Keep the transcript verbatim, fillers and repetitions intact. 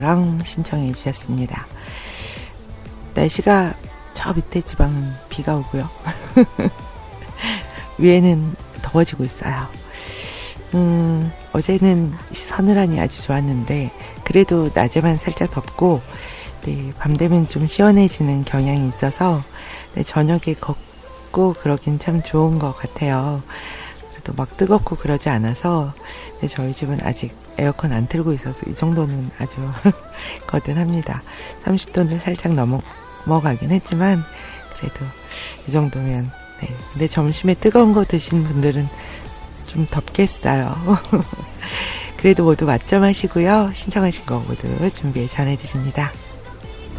랑 신청해 주셨습니다. 날씨가 저 밑에 지방은 비가 오고요. 위에는 더워지고 있어요. 음, 어제는 서늘하니 아주 좋았는데 그래도 낮에만 살짝 덥고 네, 밤 되면 좀 시원해지는 경향이 있어서 네, 저녁에 걷고 그러긴 참 좋은 것 같아요. 그래도 막 뜨겁고 그러지 않아서 네, 저희 집은 아직 에어컨 안 틀고 있어서 이 정도는 아주 거뜬합니다. 삼십 도를 살짝 넘어가긴 했지만 그래도 이 정도면 네. 근데 점심에 뜨거운 거 드신 분들은 좀 덥겠어요. 그래도 모두 맛점 하시고요. 신청하신 거 모두 준비해 전해드립니다.